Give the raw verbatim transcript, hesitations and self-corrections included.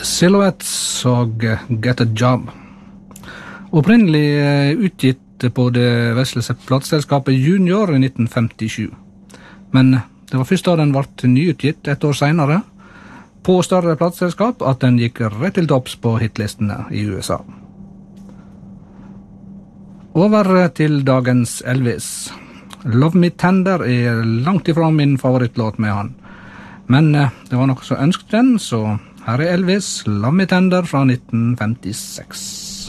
Silhouettes og Get a Job. Opprinnelig utgitt på det vesle plateselskapet Junior i nitten femtisju. Men det var først da den ble nyutgitt et år senere, på større plateselskap, at den gikk rett til topps på hitlistene i U S A. Over til dagens Elvis. Love Me Tender er langt ifra min favorittlåt med han. Men det var noe som ønsket den, så her er Elvis, Love Me Tender fra nitten femtiseks.